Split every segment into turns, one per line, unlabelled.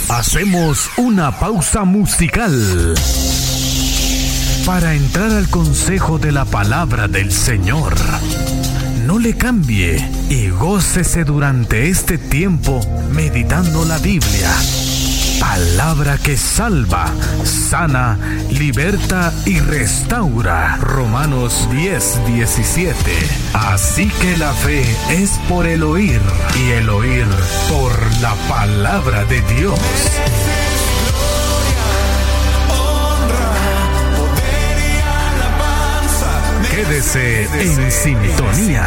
Hacemos una pausa musical para entrar al consejo de la palabra del Señor. No le cambie y gócese durante este tiempo meditando la Biblia. Palabra que salva, sana, liberta y restaura. Romanos 10:17. Así que la fe es por el oír y el oír por la palabra de Dios. Quédese en sintonía.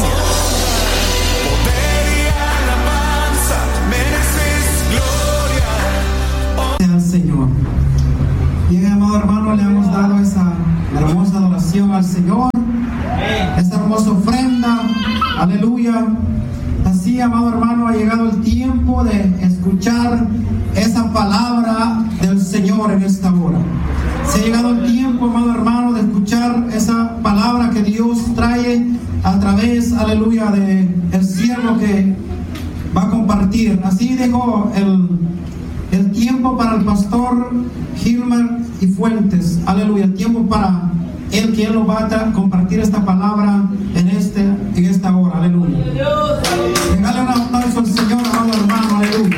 Al Señor. Bien, amado hermano, le hemos dado esa hermosa adoración al Señor, esa hermosa ofrenda, aleluya. Así, amado hermano, ha llegado el tiempo de escuchar esa palabra del Señor en esta hora. Se ha llegado el tiempo, amado hermano, de escuchar esa palabra que Dios trae a través, aleluya, de el siervo que va a compartir. Así dejó el tiempo para el pastor Gilmer y Fuentes, aleluya, el tiempo para él, que él nos va a compartir esta palabra en esta hora, aleluya. Regale un aplauso al Señor, amado hermano, aleluya.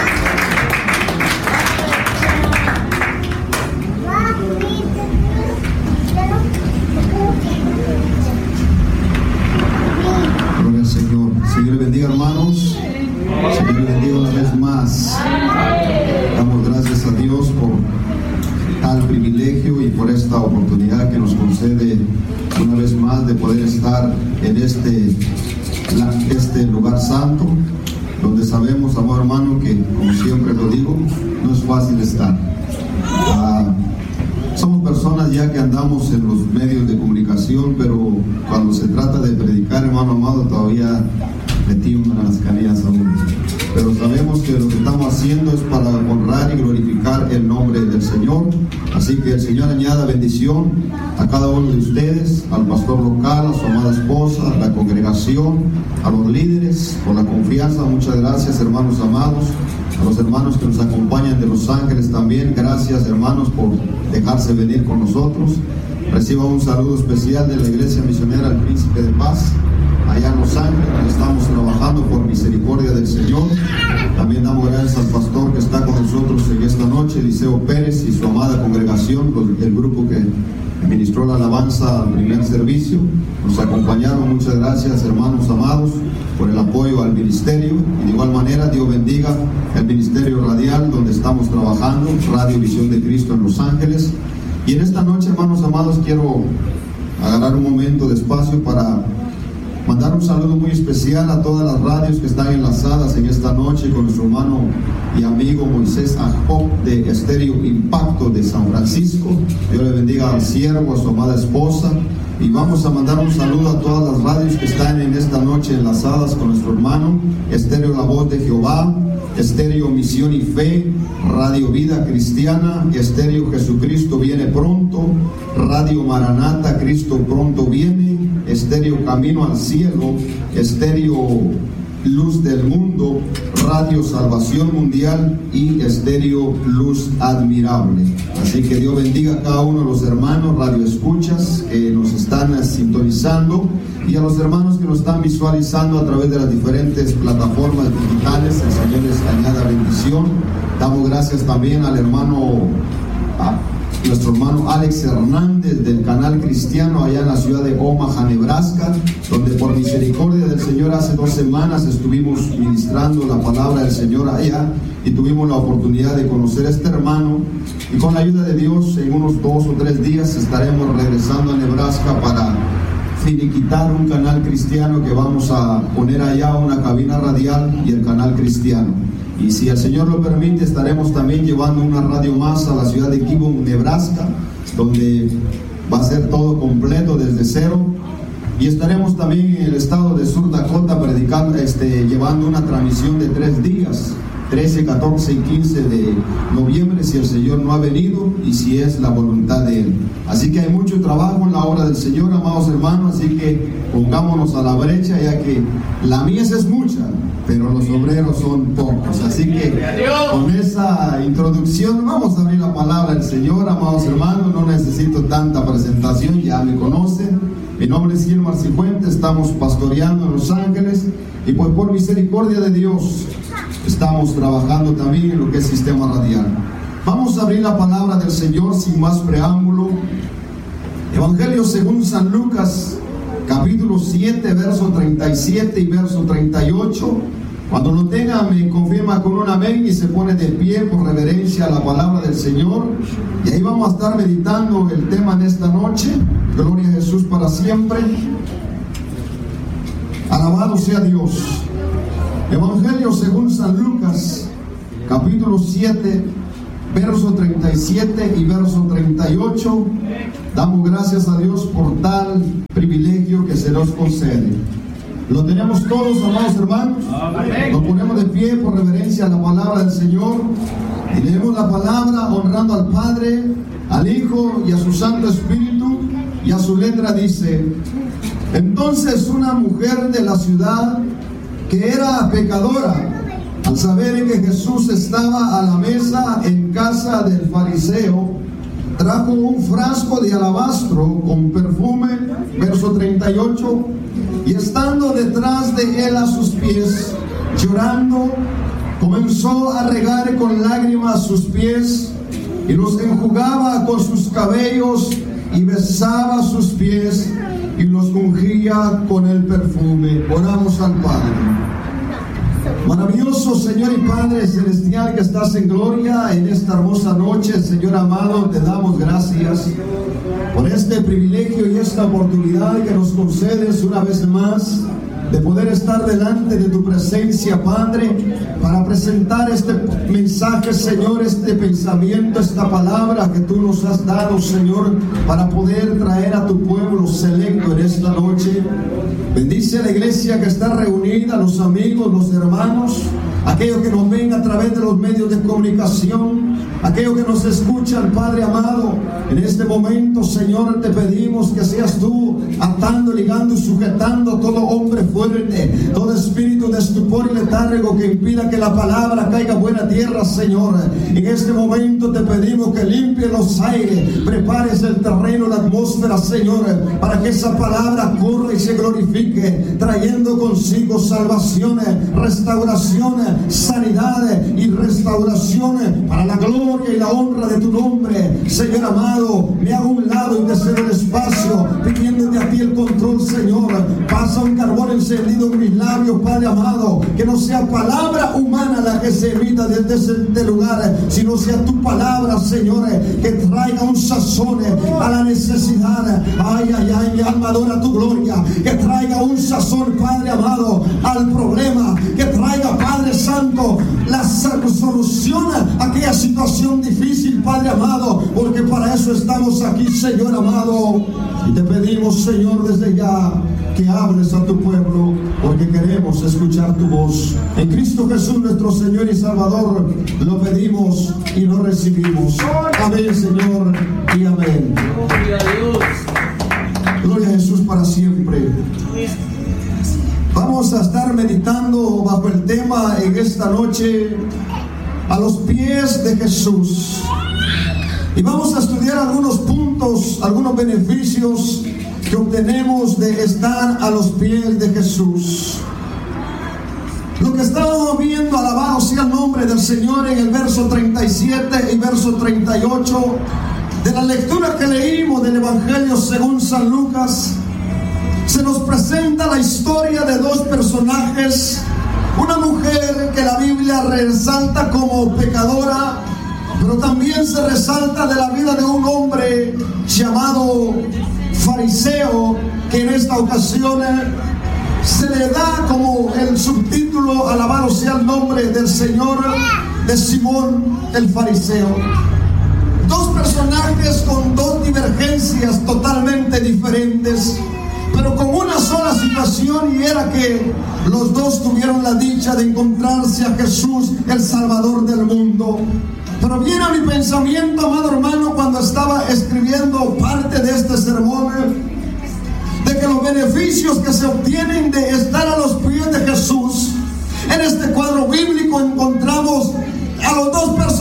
Gloria al Señor. Señor le bendiga, hermanos. Señor le bendiga una vez más. Damos gracias a Dios por tal privilegio y por esta oportunidad que nos concede una vez más de poder estar en este lugar santo, donde sabemos, amado hermano, que como siempre lo digo, no es fácil estar. Somos personas ya que andamos en los medios de comunicación, pero cuando se trata de predicar, hermano amado, todavía le tiemblan las canillas a uno. Pero sabemos que lo que estamos haciendo es para honrar y glorificar el nombre del Señor. Así que el Señor añada bendición a cada uno de ustedes, al pastor local, a su amada esposa, a la congregación, a los líderes, por la confianza. Muchas gracias, hermanos amados. A los hermanos que nos acompañan de Los Ángeles también, gracias, hermanos, por dejarse venir con nosotros. Reciba un saludo especial de la Iglesia Misionera El Príncipe de Paz, allá en Los Ángeles, donde estamos trabajando por misericordia del Señor. También damos gracias al pastor que está con nosotros en esta noche, Eliseo Pérez, y su amada congregación, el grupo que ministró la alabanza al primer servicio. Nos acompañaron. Muchas gracias, hermanos amados, por el apoyo al ministerio. Y de igual manera, Dios bendiga el ministerio radial donde estamos trabajando, Radio Visión de Cristo en Los Ángeles. Y en esta noche, hermanos amados, quiero agarrar un momento de espacio para mandar un saludo muy especial a todas las radios que están enlazadas en esta noche con nuestro hermano y amigo Moisés Ajop de Estéreo Impacto de San Francisco. Dios le bendiga al siervo, a su amada esposa. Y vamos a mandar un saludo a todas las radios que están en esta noche enlazadas con nuestro hermano: Estéreo La Voz de Jehová, Estéreo Misión y Fe, Radio Vida Cristiana, Estéreo Jesucristo Viene Pronto, Radio Maranata Cristo Pronto Viene, Estéreo Camino al Cielo, Estéreo Luz del Mundo, Radio Salvación Mundial y Estéreo Luz Admirable. Así que Dios bendiga a cada uno de los hermanos radioescuchas que nos están sintonizando, y a los hermanos que nos están visualizando a través de las diferentes plataformas digitales. El Señor les añada bendición. Damos gracias también al nuestro hermano Alex Hernández del canal cristiano allá en la ciudad de Omaha, Nebraska, donde por misericordia del Señor hace 2 semanas estuvimos ministrando la palabra del Señor allá, y tuvimos la oportunidad de conocer a este hermano, y con la ayuda de Dios en unos 2 o 3 días estaremos regresando a Nebraska para finiquitar un canal cristiano que vamos a poner allá, una cabina radial y el canal cristiano. Y si el Señor lo permite, estaremos también llevando una radio más a la ciudad de Gibbon, Nebraska, donde va a ser todo completo desde cero. Y estaremos también en el estado de Sur Dakota predicando, llevando una transmisión de 3 días, 13, 14 y 15 de noviembre, si el Señor no ha venido y si es la voluntad de Él. Así que hay mucho trabajo en la obra del Señor, amados hermanos, así que pongámonos a la brecha, ya que la mies es mucha, pero los obreros son pocos. Así que con esa esa introducción, vamos a abrir la palabra del Señor, amados hermanos. No necesito tanta presentación, ya me conocen. Mi nombre es Gilmar Cifuentes, estamos pastoreando en Los Ángeles y pues por misericordia de Dios estamos trabajando también en lo que es sistema radial. Vamos a abrir la palabra del Señor sin más preámbulo. Evangelio según San Lucas, capítulo 7, verso 37 y verso 38. Cuando lo tenga me confirma con un amén y se pone de pie por reverencia a la palabra del Señor. Y ahí vamos a estar meditando el tema en esta noche. Gloria a Jesús para siempre. Alabado sea Dios. Evangelio según San Lucas, capítulo 7, verso 37 y verso 38. Damos gracias a Dios por tal privilegio que se nos concede. Lo tenemos todos, amados hermanos. Amén. Nos ponemos de pie por reverencia a la palabra del Señor y leemos la palabra honrando al Padre, al Hijo y a su Santo Espíritu. Y a su letra dice: entonces una mujer de la ciudad que era pecadora, al saber que Jesús estaba a la mesa en casa del fariseo, trajo un frasco de alabastro con perfume, verso 38, y estando detrás de él a sus pies, llorando, comenzó a regar con lágrimas sus pies y los enjugaba con sus cabellos y besaba sus pies y los ungía con el perfume. Oramos al Padre. Maravilloso Señor y Padre celestial que estás en gloria en esta hermosa noche, Señor amado, te damos gracias por este privilegio y esta oportunidad que nos concedes una vez más de poder estar delante de tu presencia, Padre, para presentar este mensaje, Señor, este pensamiento, esta palabra que tú nos has dado, Señor, para poder traer a tu pueblo selecto en esta noche. Bendice a la iglesia que está reunida, los amigos, los hermanos, aquellos que nos ven a través de los medios de comunicación, aquellos que nos escuchan, Padre amado. En este momento, Señor, te pedimos que seas tú atando, ligando y sujetando a todo hombre fuerte, todo espíritu de estupor y letargo que impida que la palabra caiga a buena tierra, Señor. En este momento te pedimos que limpie los aires, prepares el terreno, la atmósfera, Señor, para que esa palabra corra y se glorifique, trayendo consigo salvaciones, restauraciones, sanidades y restauraciones para la gloria y la honra de tu nombre. Señor amado, me hago un lado y te cedo el espacio, pidiéndote a ti el control, Señor. Pasa un carbón encendido en mis labios, Padre amado, que no sea palabra humana la que se emita desde este lugar, sino sea tu palabra, Señor, que traiga un sazón a la necesidad. Ay, ay, ay, mi alma adora tu gloria. Que traiga un sazón, Padre amado, al problema. Que traiga, Padre Santo, la solución a aquella situación difícil, Padre amado, porque para eso estamos aquí, Señor amado. Y te pedimos, Señor, desde ya que hables a tu pueblo, porque queremos escuchar tu voz. En Cristo Jesús, nuestro Señor y Salvador, lo pedimos y lo recibimos. Amén, Señor, y amén. Gloria a Dios. Gloria a Jesús para siempre. Vamos a estar meditando bajo el tema en esta noche: a los pies de Jesús. Y vamos a estudiar algunos puntos, algunos beneficios que obtenemos de estar a los pies de Jesús. Lo que estábamos viendo, alabado sea el nombre del Señor, en el verso 37 y verso 38 de la lectura que leímos del Evangelio según San Lucas, se nos presenta la historia de dos personajes. Una mujer que la Biblia resalta como pecadora, pero también se resalta de la vida de un hombre llamado fariseo, que en esta ocasión se le da como el subtítulo, alabado sea el nombre del Señor, de Simón el fariseo. Dos personajes con dos divergencias totalmente diferentes, pero con una sola situación, y era que los dos tuvieron la dicha de encontrarse a Jesús, el Salvador del mundo. Pero viene a mi pensamiento, amado hermano, cuando estaba escribiendo parte de este sermón, de que los beneficios que se obtienen de estar a los pies de Jesús, en este cuadro bíblico encontramos a los dos personajes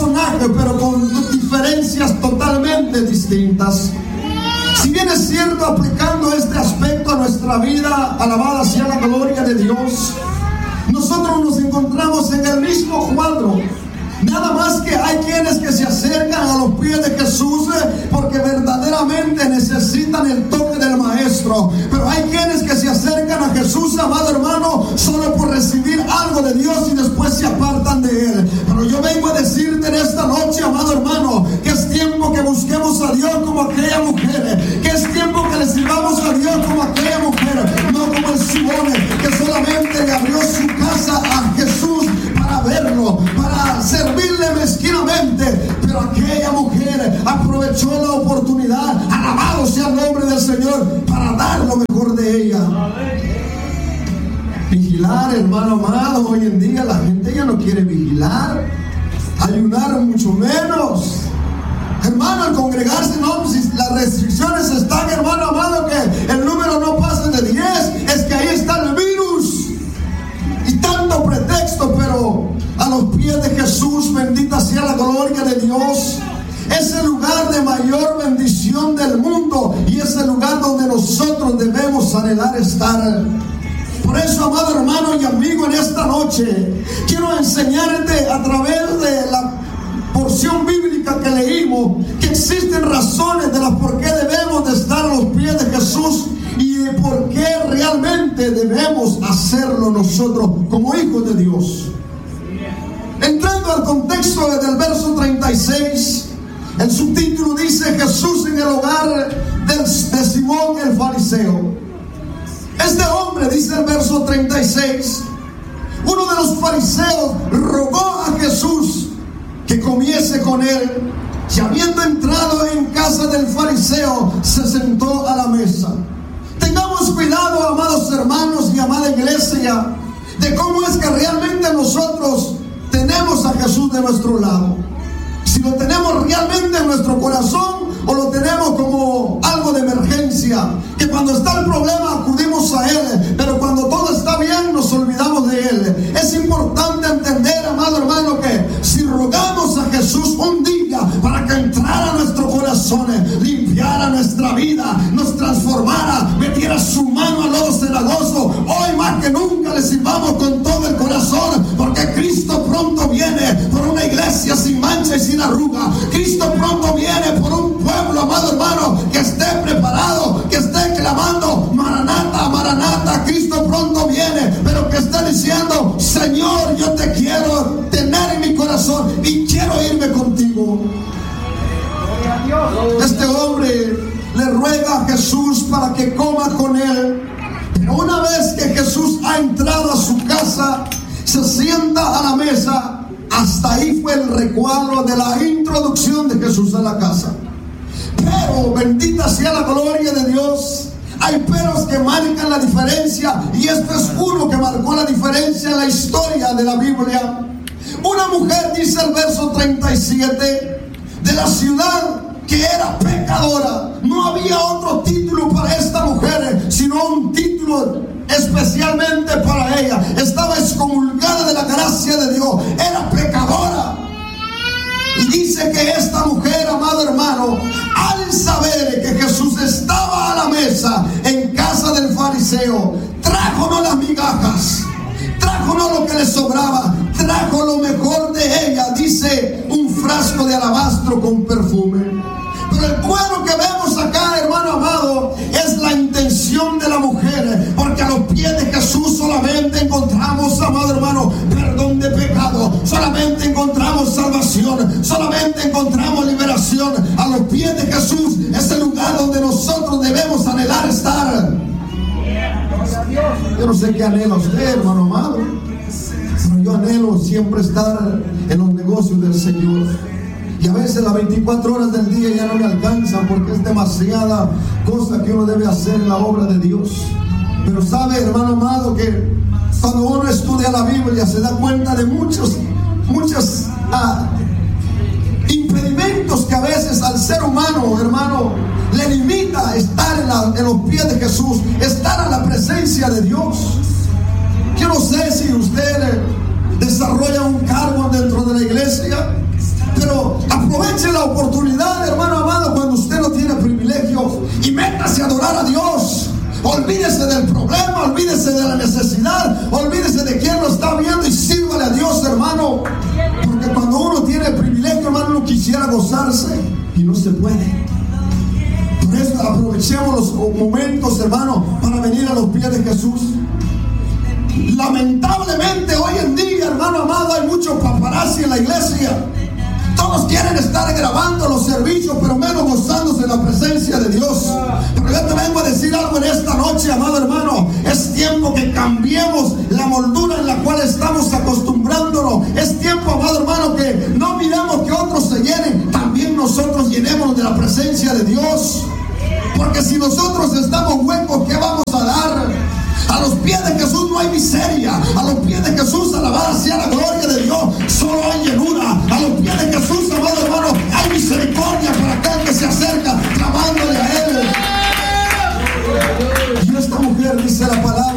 pero con diferencias totalmente distintas. Si bien es cierto, aplicando este aspecto a nuestra vida, alabada sea la gloria de Dios, nosotros nos encontramos en el mismo cuadro. Nada más que hay quienes que se acercan a los pies de Jesús porque verdaderamente necesitan el toque del Maestro. Pero hay quienes que se acercan a Jesús, amado hermano, solo por recibir algo de Dios y después se apartan de Él. Pero yo vengo a decirte en esta noche, amado hermano, que es tiempo que busquemos a Dios como aquella mujer. Que es tiempo que le sirvamos a Dios como aquella mujer. No como el Simón, que solamente le abrió su casa a Jesús para verlo, para servirle mezquinamente. Pero aquella mujer aprovechó la oportunidad, alabado sea el nombre del Señor, para dar lo mejor de ella. Vigilar, hermano amado, hoy en día la gente ya no quiere vigilar, ayunar mucho menos. Hermano, al congregarse, no, si las restricciones están, hermano amado, que el número no pase de 10, es que ahí está el virus. Y tanto pretexto, pero a los pies de Jesús, bendita sea la gloria de Dios, es el lugar de mayor bendición del mundo y es el lugar donde nosotros debemos anhelar estar. Por eso, amado hermano y amigo, en esta noche quiero enseñarte a través de la porción bíblica que leímos que existen razones de las por qué debemos de estar a los pies de Jesús y de por qué realmente debemos hacerlo nosotros como hijos de Dios. Entrando al contexto del verso 36, el subtítulo dice: Jesús en el hogar de Simón el fariseo. Este hombre, dice el verso 36, uno de los fariseos rogó a Jesús que comiese con él, y habiendo entrado en casa del fariseo, se sentó a la mesa. Tengamos cuidado, amados hermanos y amada iglesia, de cómo es que realmente nosotros tenemos a Jesús de nuestro lado. Si lo tenemos realmente en nuestro corazón o lo tenemos como algo de emergencia, que cuando está el problema acudimos a Él, pero cuando todo está bien nos olvidamos de Él. Es importante entender, amado hermano, que si rogamos a Jesús un día para que entrara a nuestro corazón, limpiara nuestra vida, nos transformara, metiera su mano al lodo cenagoso, hoy más que nunca le sirvamos con todo el corazón, porque Cristo pronto viene por una iglesia sin mancha y sin arruga. Cristo pronto viene por un pueblo, amado hermano, que esté preparado, que esté clamando: Maranata, Maranata. Cristo pronto viene, pero que esté diciendo: Señor, yo te quiero tener en mi corazón y quiero irme contigo. Este hombre le ruega a Jesús para que coma con él, pero una vez que Jesús ha entrado a su casa, se sienta a la mesa. Hasta ahí fue el recuadro de la introducción de Jesús a la casa. Pero bendita sea la gloria de Dios, hay peros que marcan la diferencia, y este es uno que marcó la diferencia en la historia de la Biblia. Una mujer, dice el verso 37, de la ciudad, que era pecadora. No había otro título para esta mujer, sino un título especialmente para ella. Estaba excomulgada de la gracia de Dios, era pecadora. Y dice que esta mujer, amado hermano, al saber que Jesús estaba a la mesa en casa del fariseo, trajo no las migajas, trajo no lo que le sobraba, trajo lo mejor de ella. Dice un frasco de alabastro con perfume. Pero el cuadro que vemos acá, hermano amado, es la intención de la mujer, porque a los pies de Jesús solamente encontramos, amado hermano, perdón de pecado, solamente encontramos salvación, solamente encontramos liberación. A los pies de Jesús es el lugar donde nosotros debemos anhelar estar. Yo no sé qué anhela usted, hermano amado, pero yo anhelo siempre estar en los negocios del Señor. Y a veces las 24 horas del día ya no me alcanzan, porque es demasiada cosa que uno debe hacer en la obra de Dios. Pero sabe, hermano amado, que cuando uno estudia la Biblia se da cuenta de muchos impedimentos que a veces al ser humano, hermano, le limita estar en los pies de Jesús, estar en la presencia de Dios. Yo no sé si usted desarrolla un cargo dentro de la iglesia, pero
Olvídese del problema, olvídese de la necesidad, olvídese de quién lo está viendo y sírvale a Dios, hermano. Porque cuando uno tiene el privilegio, hermano, uno quisiera gozarse y no se puede. Por eso aprovechemos los momentos, hermano, para venir a los pies de Jesús. Lamentablemente hoy en día, hermano amado, hay muchos paparazzi en la iglesia. Todos quieren estar grabando los servicios, pero menos gozándose en la presencia de Dios. Pero yo te vengo a decir algo en esta noche, amado hermano. Es tiempo que cambiemos la moldura en la cual estamos acostumbrándonos. Es tiempo, amado hermano, que no miremos que otros se llenen. También nosotros llenémonos de la presencia de Dios. Porque si nosotros estamos huecos, ¿qué vamos a dar? A los pies de Jesús no hay miseria. A los pies de Jesús, alabada sea la gloria de Dios, solo hay llenura. A los pies de Jesús, amado hermano, hay misericordia para aquel que se acerca clamándole a Él. Y esta mujer dice la palabra.